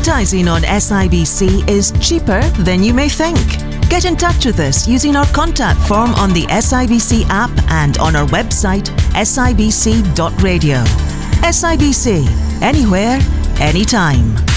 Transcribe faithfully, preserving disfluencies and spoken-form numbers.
Advertising on S I B C is cheaper than you may think. Get in touch with us using our contact form on the S I B C app and on our website s i b c dot radio. S I B C, anywhere, anytime.